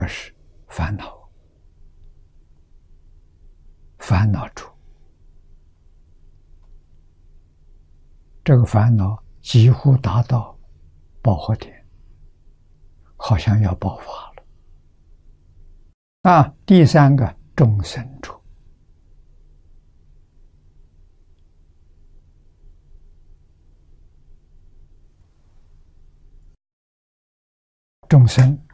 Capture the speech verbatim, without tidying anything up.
而是烦恼，烦恼处。这个烦恼几乎达到爆火点，好像要爆发了。啊，第三个众生处，众生